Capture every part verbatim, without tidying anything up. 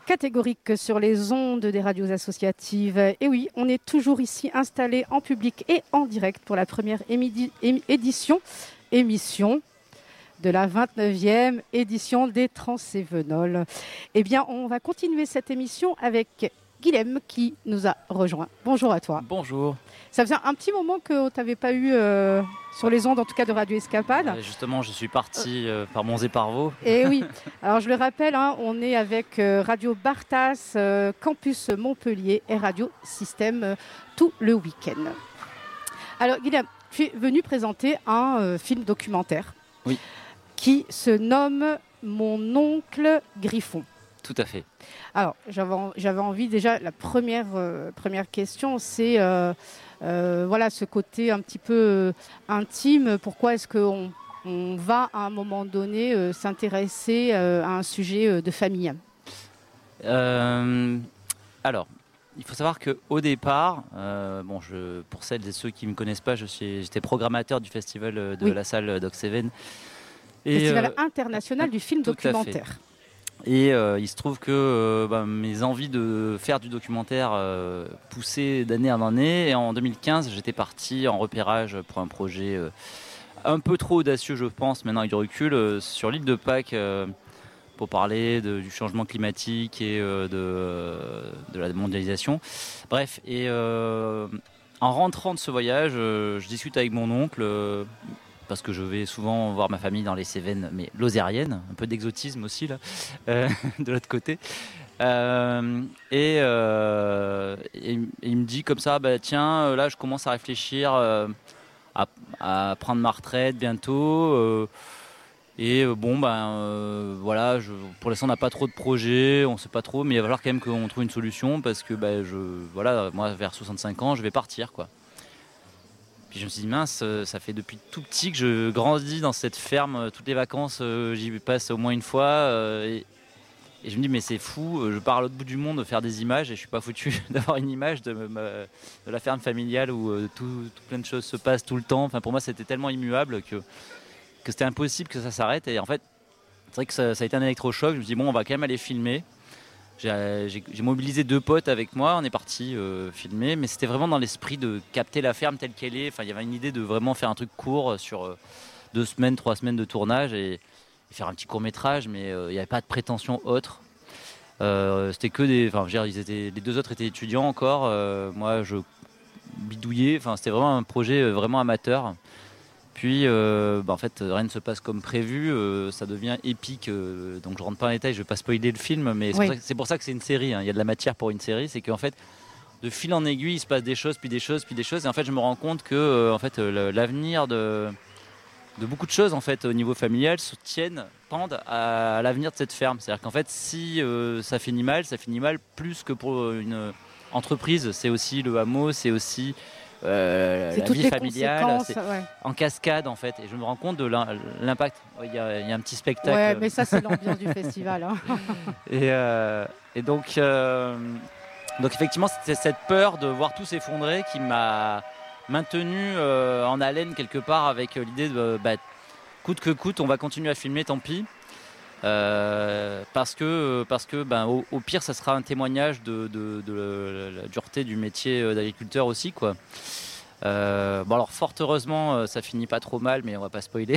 catégorique sur les ondes des radios associatives. Et oui, on est toujours ici installé en public et en direct pour la première émidi- ém- édition, émission de la vingt-neuvième édition des Transcévenols. Eh bien, on va continuer cette émission avec Guilhem qui nous a rejoint. Bonjour à toi. Bonjour. Ça faisait un petit moment que tu n'avais pas eu euh, sur les ondes, en tout cas de Radio Escapade. Euh, justement, je suis parti euh, par Monts et par Vaux. Et oui, alors je le rappelle, hein, on est avec euh, Radio Bartas, euh, Campus Montpellier et Radio Système euh, tout le week-end. Alors Guilhem, tu es venu présenter un euh, film documentaire oui. qui se nomme Mon oncle Griffon. Tout à fait. Alors, j'avais, j'avais envie déjà, la première, euh, première question, c'est euh, euh, voilà, ce côté un petit peu euh, intime. Pourquoi est-ce qu'on on va à un moment donné euh, s'intéresser euh, à un sujet euh, de famille ? euh, Alors, il faut savoir qu'au départ, euh, bon, je, pour celles et ceux qui ne me connaissent pas, je suis, j'étais programmateur du festival de oui. la salle Doc Seven. Festival euh, international du film documentaire. Et euh, il se trouve que euh, bah, mes envies de faire du documentaire euh, poussaient d'année en année. Et en deux mille quinze, j'étais parti en repérage pour un projet euh, un peu trop audacieux, je pense, maintenant avec du recul, euh, sur l'île de Pâques euh, pour parler de, du changement climatique et euh, de, euh, de la mondialisation. Bref, et euh, en rentrant de ce voyage, euh, je discute avec mon oncle. Euh, parce que je vais souvent voir ma famille dans les Cévennes, mais lozériennes, un peu d'exotisme aussi, là, euh, de l'autre côté. Euh, et, euh, et, et il me dit comme ça, bah, tiens, là, je commence à réfléchir euh, à, à prendre ma retraite bientôt. Euh, et euh, bon, ben euh, voilà, je, pour l'instant, on n'a pas trop de projets, on ne sait pas trop, mais il va falloir quand même qu'on trouve une solution parce que, bah, je, voilà, moi, vers soixante-cinq ans, je vais partir, quoi. Puis je me suis dit, mince, ça fait depuis tout petit que je grandis dans cette ferme. Toutes les vacances, j'y passe au moins une fois. Et, et je me dis, mais c'est fou, je pars à l'autre bout du monde faire des images et je ne suis pas foutu d'avoir une image de, ma, de la ferme familiale où tout, tout plein de choses se passent tout le temps. Enfin, pour moi, c'était tellement immuable que, que c'était impossible que ça s'arrête. Et en fait, c'est vrai que ça, ça a été un électrochoc. Je me suis dit, bon, on va quand même aller filmer. J'ai, j'ai, j'ai mobilisé deux potes avec moi, on est parti euh, filmer, mais c'était vraiment dans l'esprit de capter la ferme telle qu'elle est. Enfin, il y avait une idée de vraiment faire un truc court sur euh, deux semaines, trois semaines de tournage et, et faire un petit court métrage, mais euh, il n'y avait pas de prétention autre. Euh, c'était que des, enfin, je veux dire, ils étaient, les deux autres étaient étudiants encore. Euh, moi, je bidouillais. Enfin, c'était vraiment un projet euh, vraiment amateur. Puis, euh, bah en fait, rien ne se passe comme prévu, euh, ça devient épique. Euh, donc, je rentre pas en détail, je vais pas spoiler le film, mais c'est, oui. pour, ça que, c'est pour ça que c'est une série. Hein. Il y a de la matière pour une série, c'est qu'en fait, de fil en aiguille, il se passe des choses, puis des choses, puis des choses. Et en fait, je me rends compte que, euh, en fait, euh, l'avenir de, de beaucoup de choses, en fait, au niveau familial, se tiennent, tendent à, à l'avenir de cette ferme. C'est-à-dire qu'en fait, si euh, ça finit mal, ça finit mal plus que pour une entreprise. C'est aussi le hameau, c'est aussi Euh, la vie familiale, c'est ouais. en cascade en fait, et je me rends compte de l'impact. Il y a, il y a un petit spectacle. Ouais, mais ça c'est l'ambiance du festival. Hein. Et, euh, et donc, euh, donc effectivement, c'est cette peur de voir tout s'effondrer qui m'a maintenu euh, en haleine quelque part avec l'idée de bah, coûte que coûte, on va continuer à filmer, tant pis. Euh, parce que, parce que ben, au, au pire, ça sera un témoignage de, de, de, de la dureté du métier d'agriculteur aussi, quoi. Euh, bon alors fort heureusement, ça finit pas trop mal, mais on va pas spoiler.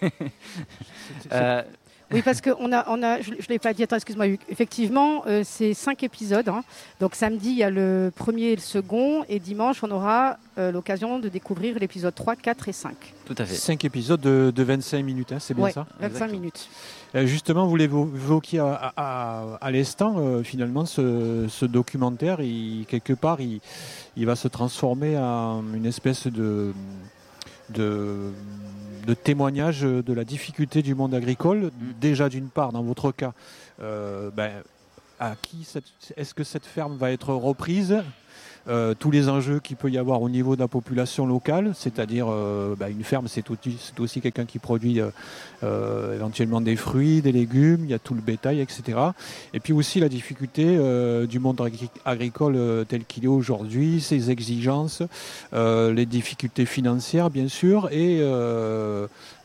euh, Oui, parce que on a, on a, je ne l'ai pas dit, attends, excuse-moi, effectivement, euh, c'est cinq épisodes. Hein. Donc samedi, il y a le premier et le second, et dimanche, on aura euh, l'occasion de découvrir l'épisode trois, quatre et cinq. Tout à fait. cinq épisodes de, de vingt-cinq minutes, hein, c'est bien ouais, ça ? vingt-cinq Exactement. Minutes. Euh, justement, vous l'évoquiez à, à, à l'instant, euh, finalement, ce, ce documentaire, il, quelque part, il, il va se transformer en une espèce de... de de témoignage de la difficulté du monde agricole, mmh. déjà d'une part dans votre cas, euh, ben, à qui cette, est-ce que cette ferme va être reprise, euh, tous les enjeux qu'il peut y avoir au niveau de la population locale, c'est-à-dire euh, ben, une ferme c'est aussi, c'est aussi quelqu'un qui produit euh, euh, éventuellement des fruits, des légumes, il y a tout le bétail, et cetera. Et puis aussi la difficulté euh, du monde agri- agricole euh, tel qu'il est aujourd'hui, ses exigences, euh, les difficultés financières bien sûr, et euh,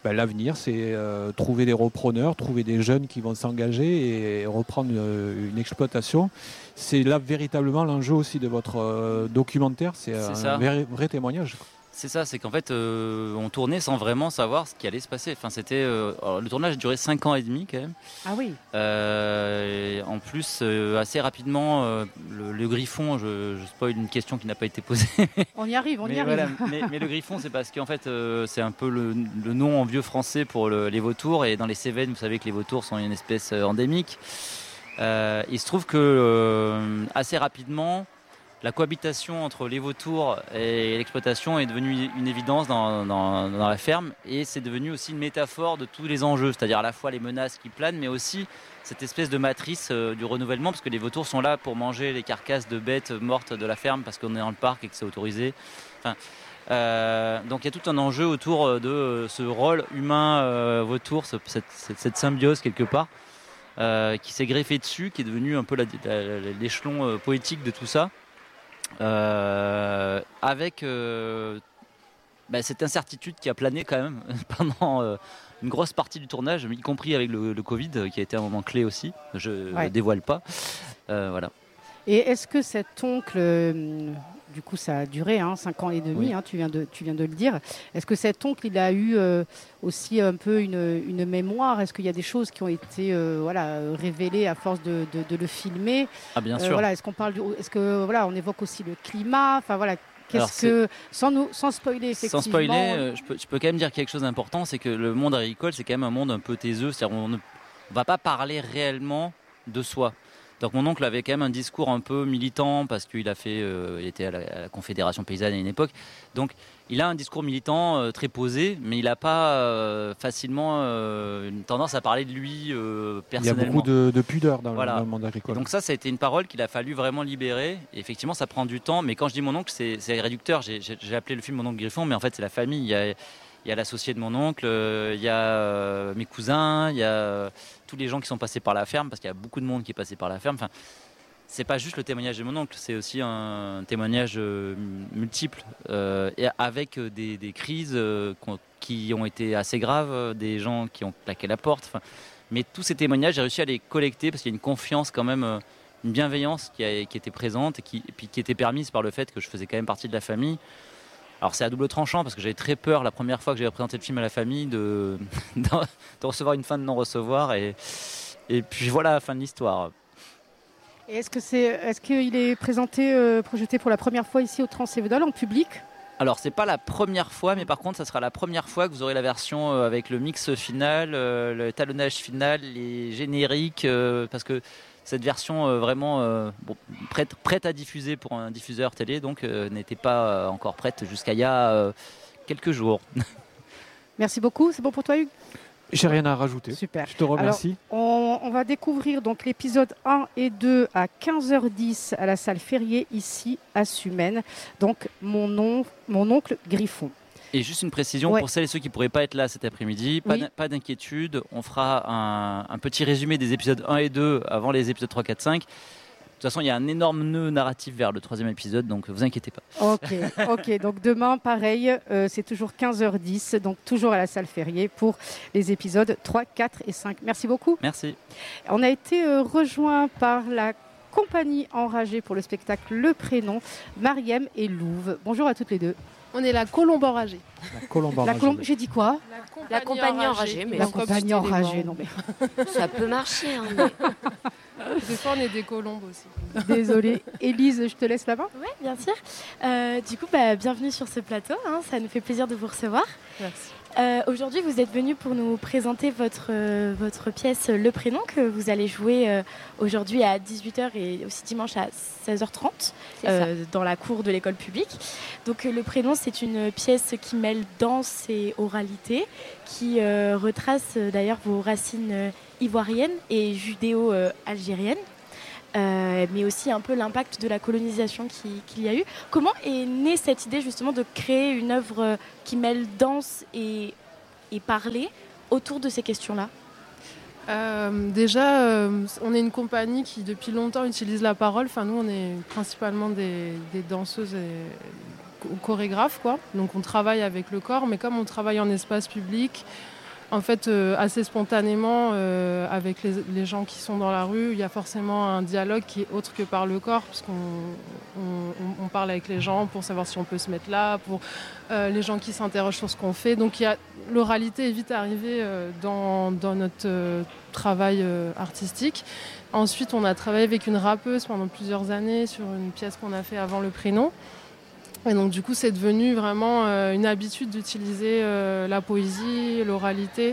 ben, l'avenir, c'est euh, trouver des repreneurs, trouver des jeunes qui vont s'engager et reprendre euh, une exploitation. C'est là véritablement l'enjeu aussi de votre euh, documentaire, c'est, C'est un ça. vrai, vrai témoignage. C'est ça, c'est qu'en fait, euh, on tournait sans vraiment savoir ce qui allait se passer. Enfin, c'était, euh, alors, le tournage a duré cinq ans et demi quand même. Ah oui. Euh, et en plus, euh, assez rapidement, euh, le, le Griffon, je, je spoil une question qui n'a pas été posée. On y arrive, on y mais, arrive. voilà, mais, mais le Griffon, c'est parce qu'en fait, euh, c'est un peu le, le nom en vieux français pour le- les vautours. Et dans les Cévennes, vous savez que les vautours sont une espèce euh, endémique. Euh, il se trouve que euh, assez rapidement, la cohabitation entre les vautours et l'exploitation est devenue une évidence dans, dans- dans la ferme, et c'est devenu aussi une métaphore de tous les enjeux, c'est-à-dire à la fois les menaces qui planent, mais aussi cette espèce de matrice euh, du renouvellement, parce que les vautours sont là pour manger les carcasses de bêtes mortes de la ferme parce qu'on est dans le parc et que c'est autorisé. Enfin, euh, donc il y a tout un enjeu autour de euh, ce rôle humain euh, vautour, ce- cette, cette- cette symbiose quelque part. Euh, qui s'est greffé dessus, qui est devenu un peu la- la- l'échelon euh, poétique de tout ça. Euh, avec euh, bah, cette incertitude qui a plané quand même pendant euh, une grosse partie du tournage, y compris avec le, le Covid, euh, qui a été un moment clé aussi. Je ne Ouais. dévoile pas. Euh, voilà. Et est-ce que cet oncle, euh, du coup ça a duré hein, cinq ans et demi, Oui. hein, tu, viens de, tu viens de le dire, est-ce que cet oncle il a eu euh, aussi un peu une, une mémoire? Est-ce qu'il y a des choses qui ont été euh, voilà, révélées à force de, de- de le filmer? Ah, bien Euh, sûr. voilà, est-ce qu'on parle du, est-ce que voilà, on évoque aussi le climat? Enfin voilà, qu'est-ce Alors, c'est- que sans nous, sans spoiler effectivement. Sans spoiler, euh, je peux, je peux quand même dire quelque chose d'important, c'est que le monde agricole, c'est quand même un monde un peu taiseux. C'est-à-dire on ne on va pas parler réellement de soi. Donc mon oncle avait quand même un discours un peu militant parce qu'il a fait, euh, il était à la, à la Confédération paysanne à une époque. Donc il a un discours militant euh, très posé, mais il n'a pas euh, facilement euh, une tendance à parler de lui euh, Il y a personnellement. beaucoup de, de pudeur dans, le- Voilà. dans le monde Et agricole. donc ça, ça a été une parole qu'il a fallu vraiment libérer. Et effectivement, ça prend du temps. Mais quand je dis mon oncle, c'est, c'est réducteur. J'ai, j'ai- j'ai appelé le film Mon oncle Griffon, mais en fait, c'est la famille. Il y a, il y a l'associé de mon oncle, euh, il y a euh, mes cousins, il y a euh, tous les gens qui sont passés par la ferme, parce qu'il y a beaucoup de monde qui est passé par la ferme. Enfin, c'est pas juste le témoignage de mon oncle, c'est aussi un témoignage euh, multiple, euh, et avec euh, des, des crises euh, qu'on- qui ont été assez graves, euh, des gens qui ont claqué la porte. Enfin, mais tous ces témoignages, j'ai réussi à les collecter parce qu'il y a une confiance quand même, euh, une bienveillance qui, a- qui était présente et qui, et puis qui était permise par le fait que je faisais quand même partie de la famille. Alors c'est à double tranchant parce que j'avais très peur la première fois que j'ai présenté le film à la famille de, de recevoir une fin de non-recevoir, et, et puis voilà la fin de l'histoire. Et est-ce que c'est, est-ce qu'il est présenté, euh, projeté pour la première fois ici au Transcévédol en public? Alors c'est pas la première fois, mais par contre ça sera la première fois que vous aurez la version euh, avec le mix final, euh, le talonnage final, les génériques, euh, parce que cette version euh, vraiment euh, bon, prête, prête à diffuser pour un diffuseur télé, donc euh, n'était pas euh, encore prête jusqu'à il y a euh, quelques jours. Merci beaucoup, c'est bon pour toi Hugues? J'ai rien à rajouter. Super. Je te remercie. On, on va découvrir donc l'épisode un et deux à quinze heures dix à la salle Ferrier ici à Sumène. Donc mon, on- mon oncle Griffon. Et juste une précision Ouais. pour celles et ceux qui ne pourraient pas être là cet après-midi, pas, Oui. d'in- pas d'inquiétude, on fera un, un petit résumé des épisodes un et deux avant les épisodes trois, quatre, cinq. De toute façon, il y a un énorme nœud narratif vers le troisième épisode, donc vous inquiétez pas. Ok, ok. Donc demain, pareil, euh, c'est toujours quinze heures dix, donc toujours à la salle Ferrier pour les épisodes trois, quatre et cinq. Merci beaucoup. Merci. On a été euh, rejoint par la compagnie enragée pour le spectacle Le Prénom, Mariem et Louve. Bonjour à toutes les deux. On est la colombe enragée. La colombe La enragée. colombe, j'ai dit quoi? La compagnie enragée, mais La bon, compagnie comme si c'était enragée, des non membres. mais ça peut marcher. Hein, mais- Des fois, on est des colombes aussi. désolée. Élise, je te laisse la main. Oui, bien sûr. Euh, du coup, bah, bienvenue sur ce plateau. Hein, ça nous fait plaisir de vous recevoir. Merci. Euh, Aujourd'hui, vous êtes venu pour nous présenter votre, euh, votre pièce Le Prénom que vous allez jouer euh, aujourd'hui à dix-huit heures et aussi dimanche à seize heures trente C'est ça. euh, dans la cour de l'école publique. Donc, euh, Le Prénom, c'est une pièce qui mêle danse et oralité, qui euh, retrace euh, d'ailleurs vos racines euh, ivoiriennes et judéo-algériennes. Euh, mais aussi un peu l'impact de la colonisation qui- qu'il y a eu. Comment est née cette idée justement de créer une œuvre euh, qui mêle danse et, et parler autour de ces questions-là? Euh, déjà, euh, on est une compagnie qui depuis longtemps utilise la parole. Enfin, nous, on est principalement des, des danseuses et cho- chorégraphes, quoi. Donc, on travaille avec le corps, mais comme on travaille en espace public, en fait, euh, assez spontanément, euh, avec les, les gens qui sont dans la rue, il y a forcément un dialogue qui est autre que par le corps, puisqu'on on, on parle avec les gens pour savoir si on peut se mettre là, pour euh, les gens qui s'interrogent sur ce qu'on fait. Donc il y a, l'oralité est vite arrivée euh, dans, dans notre euh, travail euh, artistique. Ensuite, on a travaillé avec une rappeuse pendant plusieurs années sur une pièce qu'on a fait avant le prénom. Et donc du coup, c'est devenu vraiment euh, une habitude d'utiliser euh, la poésie, l'oralité.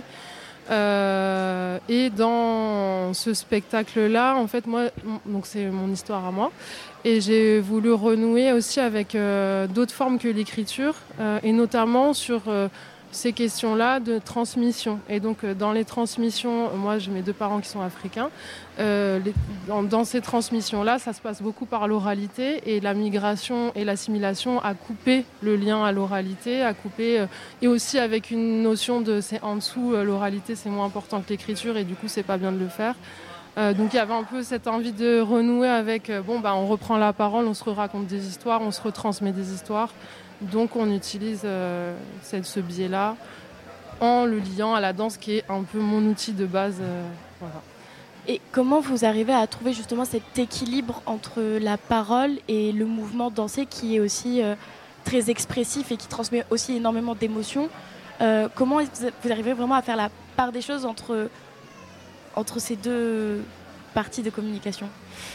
Euh, et dans ce spectacle-là, en fait, moi, donc c'est mon histoire à moi. Et j'ai voulu renouer aussi avec euh, d'autres formes que l'écriture, euh, et notamment sur euh, ces questions-là de transmission. Et donc euh, dans les transmissions, moi j'ai mes deux parents qui sont africains, euh, les, dans, dans ces transmissions-là, ça se passe beaucoup par l'oralité, et la migration et l'assimilation a coupé le lien à l'oralité, a coupé, euh, et aussi avec une notion de c'est en dessous, euh, l'oralité c'est moins important que l'écriture, et du coup c'est pas bien de le faire. Euh, donc il y avait un peu cette envie de renouer avec, euh, bon bah on reprend la parole, on se raconte des histoires, on se retransmet des histoires. Donc on utilise euh, cette, ce biais-là en le liant à la danse qui est un peu mon outil de base. Euh, voilà. Et comment vous arrivez à trouver justement cet équilibre entre la parole et le mouvement dansé qui est aussi euh, très expressif et qui transmet aussi énormément d'émotions. Euh, comment vous arrivez vraiment à faire la part des choses entre, entre ces deux parties de communication ?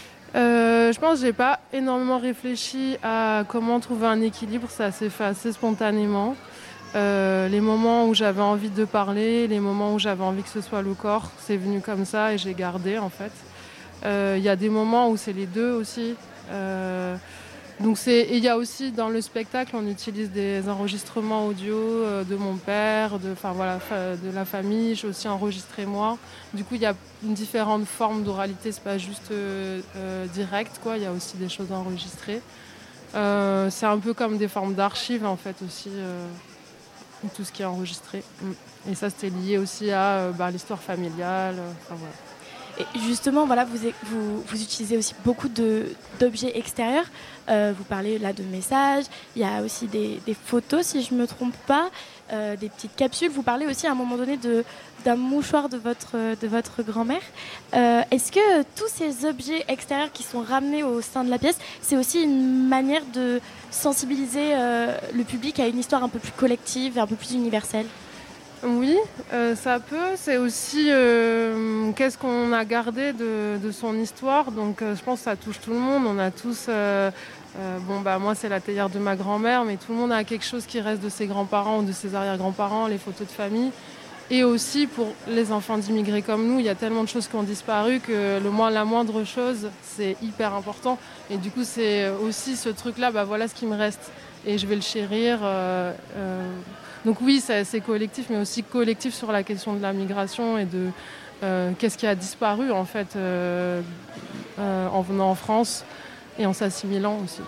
Euh, je pense que j'ai pas énormément réfléchi à comment trouver un équilibre, ça s'est fait assez spontanément. Euh, les moments où j'avais envie de parler, les moments où j'avais envie que ce soit le corps, c'est venu comme ça et j'ai gardé en fait. Il euh, y a des moments où c'est les deux aussi. Euh, donc c'est, il y a aussi dans le spectacle, on utilise des enregistrements audio euh, de mon père, de, enfin voilà, de la famille. J'ai aussi enregistré moi. Du coup, il y a une différente forme d'oralité. C'est pas juste euh, euh, direct, quoi. Il y a aussi des choses enregistrées. Euh, c'est un peu comme des formes d'archives en fait aussi, euh, tout ce qui est enregistré. Et ça, c'était lié aussi à euh, bah, l'histoire familiale. Euh, enfin, voilà. Et justement, voilà, vous, vous, vous utilisez aussi beaucoup de, d'objets extérieurs. Euh, vous parlez là de messages. Il y a aussi des, des photos, si je ne me trompe pas, euh, des petites capsules. Vous parlez aussi à un moment donné de, d'un mouchoir de votre, de votre grand-mère. Euh, est-ce que tous ces objets extérieurs qui sont ramenés au sein de la pièce, c'est aussi une manière de sensibiliser euh, le public à une histoire un peu plus collective et un peu plus universelle ? Oui, euh, ça peut. C'est aussi euh, qu'est-ce qu'on a gardé de, de son histoire. Donc euh, je pense que ça touche tout le monde. On a tous... Euh, euh, bon, bah, moi, c'est la théière de ma grand-mère, mais tout le monde a quelque chose qui reste de ses grands-parents ou de ses arrière-grands-parents, les photos de famille. Et aussi, pour les enfants d'immigrés comme nous, il y a tellement de choses qui ont disparu que le moins, la moindre chose, c'est hyper important. Et du coup, c'est aussi ce truc-là, bah, voilà ce qui me reste. Et je vais le chérir... Euh, euh, Donc oui, c'est, c'est collectif, mais aussi collectif sur la question de la migration et de euh, qu'est-ce qui a disparu en fait euh, euh, en venant en France et en s'assimilant aussi.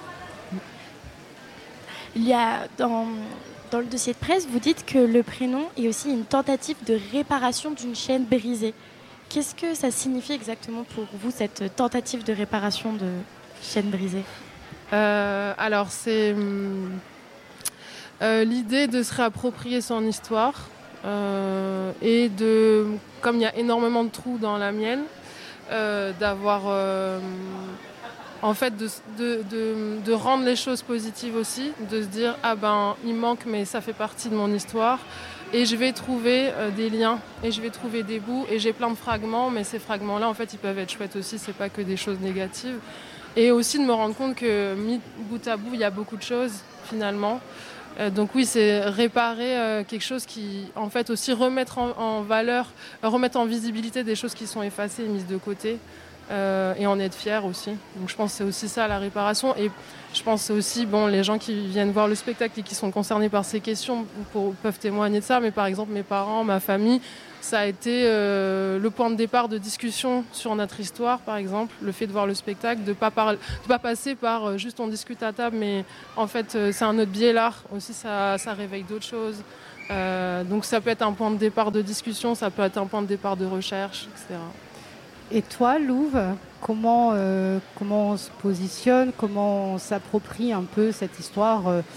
Il y a dans, dans le dossier de presse, vous dites que le prénom est aussi une tentative de réparation d'une chaîne brisée. Qu'est-ce que ça signifie exactement pour vous, cette tentative de réparation de chaîne brisée ? euh, Alors c'est... Hum, Euh, l'idée de se réapproprier son histoire euh, et de, comme il y a énormément de trous dans la mienne, euh, d'avoir, euh, en fait, de, de, de, de rendre les choses positives aussi, de se dire ah ben il manque mais ça fait partie de mon histoire et je vais trouver euh, des liens et je vais trouver des bouts et j'ai plein de fragments mais ces fragments-là en fait ils peuvent être chouettes aussi, c'est pas que des choses négatives et aussi de me rendre compte que mis bout à bout il y a beaucoup de choses finalement. Euh, donc oui, c'est réparer euh, quelque chose qui, en fait, aussi remettre en, en valeur, euh, remettre en visibilité des choses qui sont effacées et mises de côté, euh, et en être fier aussi. Donc je pense que c'est aussi ça la réparation. Et je pense que c'est aussi, bon, les gens qui viennent voir le spectacle et qui sont concernés par ces questions pour, peuvent témoigner de ça. Mais par exemple, mes parents, ma famille, ça a été euh, le point de départ de discussion sur notre histoire, par exemple, le fait de voir le spectacle, de ne pas, par... pas passer par euh, juste on discute à table, mais en fait euh, c'est un autre biais, l'art aussi, ça, ça réveille d'autres choses. Euh, donc ça peut être un point de départ de discussion, ça peut être un point de départ de recherche, et cetera. Et toi, Louve, comment, euh, comment on se positionne, comment on s'approprie un peu cette histoire euh,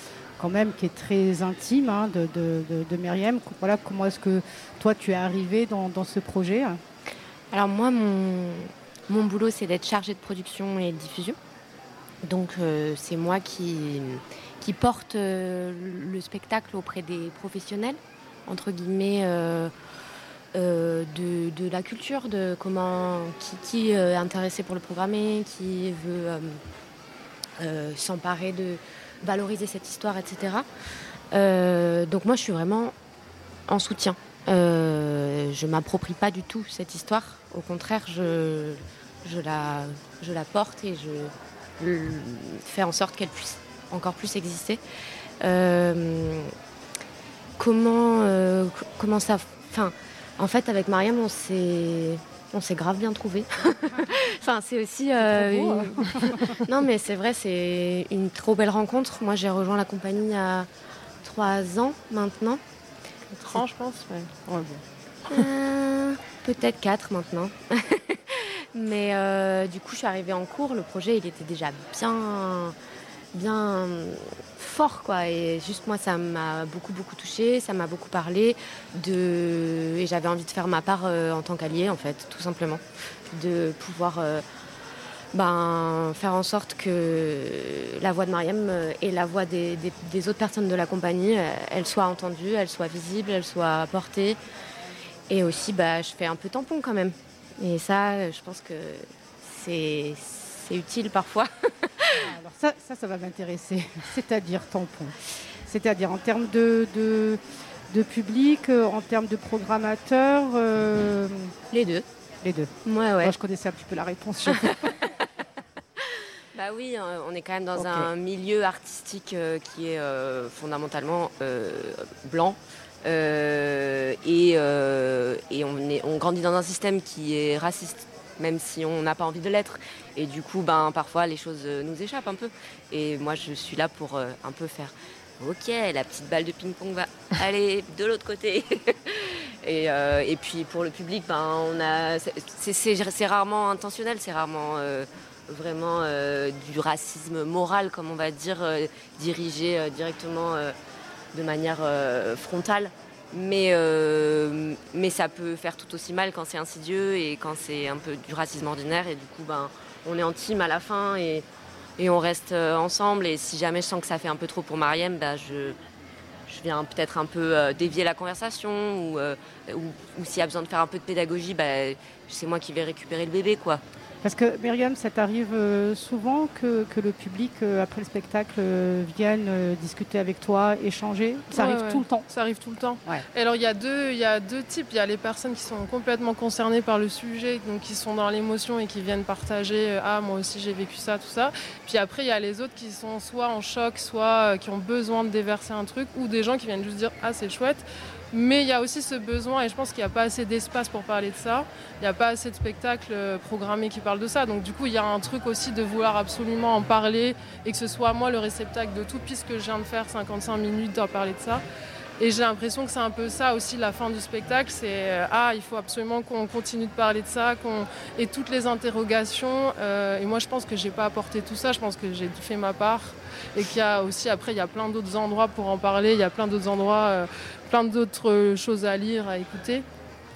quand même qui est très intime hein, de, de, de, de Myriam. Voilà, comment est-ce que toi tu es arrivée dans, dans ce projet ? Alors moi, mon, mon boulot, c'est d'être chargée de production et de diffusion. Donc euh, c'est moi qui, qui porte euh, le spectacle auprès des professionnels, entre guillemets, euh, euh, de, de la culture, de comment, qui, qui est intéressé pour le programmer, qui veut euh, euh, s'emparer de valoriser cette histoire, et cetera. Euh, donc moi, je suis vraiment en soutien. Euh, je ne m'approprie pas du tout cette histoire. Au contraire, je, je, la, je la porte et je le, fais en sorte qu'elle puisse encore plus exister. Euh, comment, euh, comment ça... Enfin, en fait, avec Myriam, on s'est... On s'est grave bien trouvés. Enfin, c'est aussi... Euh, beau, une... non, mais c'est vrai, c'est une trop belle rencontre. Moi, j'ai rejoint la compagnie il y a trois ans maintenant. quatre ans, je pense. Ouais. Ouais, bon. euh, Peut-être quatre maintenant. Mais euh, du coup, je suis arrivée en cours. Le projet, il était déjà bien, bien fort, quoi. Et juste moi, ça m'a beaucoup, beaucoup touchée. Ça m'a beaucoup parlé. De... Et j'avais envie de faire ma part euh, en tant qu'alliée, en fait, tout simplement. De pouvoir euh, ben, faire en sorte que la voix de Myriam et la voix des, des, des autres personnes de la compagnie, elle soit entendue, elle soit visible, elle soit portée. Et aussi, bah, je fais un peu tampon quand même. Et ça, je pense que c'est, c'est utile parfois. Alors ça, ça, ça va m'intéresser. C'est-à-dire tampon. C'est-à-dire en termes de, de, de public, en termes de programmateurs. Euh... Les deux. Les deux. Ouais, ouais. Moi, je connaissais un petit peu la réponse. Bah oui, on est quand même dans okay. un milieu artistique euh, qui est euh, fondamentalement euh, blanc. Euh, et euh, et on, est, on grandit dans un système qui est raciste, même si on n'a pas envie de l'être. Et du coup, ben, parfois, les choses nous échappent un peu. Et moi, je suis là pour euh, un peu faire « Ok, la petite balle de ping-pong va aller de l'autre côté. » et, euh, et puis, pour le public, ben, on a, c'est, c'est, c'est rarement intentionnel, c'est rarement euh, vraiment euh, du racisme moral, comme on va dire, euh, dirigé euh, directement euh, de manière euh, frontale. Mais, euh, mais ça peut faire tout aussi mal quand c'est insidieux et quand c'est un peu du racisme ordinaire. Et du coup, ben, on est en team à la fin et, et on reste ensemble. Et si jamais je sens que ça fait un peu trop pour Myriam, ben, je, je viens peut-être un peu euh, dévier la conversation. Ou, euh, ou, ou s'il y a besoin de faire un peu de pédagogie, ben, c'est moi qui vais récupérer le bébé, quoi. Parce que Myriam, ça t'arrive souvent que, que le public, après le spectacle, vienne discuter avec toi, échanger ? Ça ouais, arrive ouais. tout le temps ? Ça arrive tout le temps. Ouais. Et alors, il y a deux, il y a deux types. Il y a les personnes qui sont complètement concernées par le sujet, donc qui sont dans l'émotion et qui viennent partager « Ah, moi aussi, j'ai vécu ça, tout ça ». Puis après, il y a les autres qui sont soit en choc, soit qui ont besoin de déverser un truc, ou des gens qui viennent juste dire « Ah, c'est chouette ». Mais il y a aussi ce besoin, et je pense qu'il n'y a pas assez d'espace pour parler de ça. Il n'y a pas assez de spectacles programmés qui parlent de ça. Donc du coup, il y a un truc aussi de vouloir absolument en parler et que ce soit moi le réceptacle de tout, puisque je viens de faire cinquante-cinq minutes d'en parler de ça. Et j'ai l'impression que c'est un peu ça aussi, la fin du spectacle. C'est euh, ah, il faut absolument qu'on continue de parler de ça, qu'on... et toutes les interrogations. Euh, et moi, je pense que j'ai pas apporté tout ça. Je pense que j'ai fait ma part. Et qu'il y a aussi, après, il y a plein d'autres endroits pour en parler. Il y a plein d'autres endroits, euh, plein d'autres choses à lire, à écouter.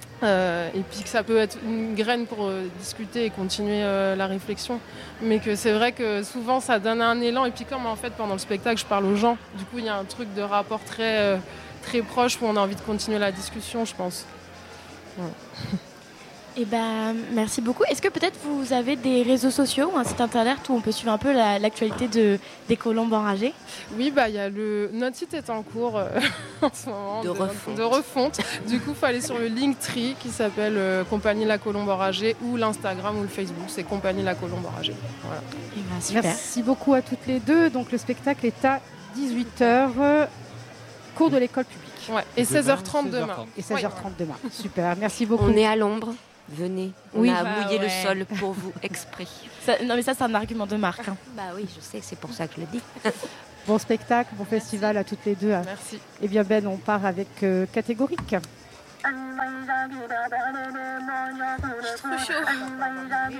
Euh, et puis que ça peut être une graine pour euh, discuter et continuer euh, la réflexion. Mais que c'est vrai que souvent, ça donne un élan. Et puis comme en fait, pendant le spectacle, je parle aux gens. Du coup, il y a un truc de rapport très... Euh, très proche où on a envie de continuer la discussion, je pense. Ouais. Eh ben, merci beaucoup. Est-ce que peut-être vous avez des réseaux sociaux ou un site internet où on peut suivre un peu la, l'actualité de, des Colombes enragées ? Oui, bah, y a le... notre site est en cours euh, en ce moment de, de refonte. De refonte. Du coup, il faut aller sur le Linktree qui s'appelle euh, Compagnie La Colombe Enragée ou l'Instagram ou le Facebook, c'est Compagnie La Colombe Enragée. Voilà. Eh ben, super. Merci beaucoup à toutes les deux. Donc le spectacle est à dix-huit heures. Cours de l'école publique. Ouais. Et seize heures trente demain. Et seize heures trente demain. Super, merci beaucoup. On est à l'ombre, venez. On oui, a bah, mouillé ouais. le sol pour vous exprès. Ça, non mais ça c'est un argument de marque. Hein. Bah oui, je sais, c'est pour ça que je le dis. Bon spectacle, bon festival à toutes les deux. Merci. Eh bien Ben, on part avec euh, Catégorique. Je suis trop chaud.